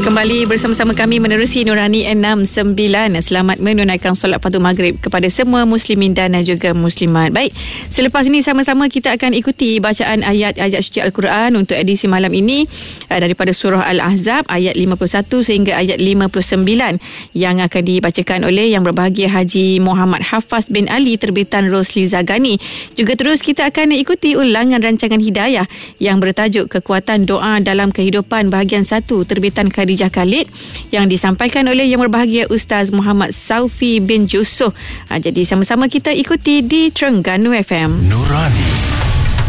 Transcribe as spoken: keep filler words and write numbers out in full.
Kembali bersama-sama kami menerusi Nurani enam sembilan. Selamat menunaikan solat fardu maghrib kepada semua muslimin dan juga muslimat. Baik, selepas ini sama-sama kita akan ikuti bacaan ayat-ayat suci Al-Quran untuk edisi malam ini daripada surah Al-Ahzab ayat lima puluh satu sehingga ayat lima puluh sembilan yang akan dibacakan oleh Yang Berbahagia Haji Muhammad Hafaz bin Ali terbitan Rosli Zagani. Juga terus kita akan ikuti ulangan rancangan hidayah yang bertajuk Kekuatan Doa dalam Kehidupan bahagian satu terbitan Khadijah Khalid yang disampaikan oleh Yang Berbahagia Ustaz Muhammad Saufi bin Jusoh. Ha, jadi sama-sama kita ikuti di Terengganu F M. Nurani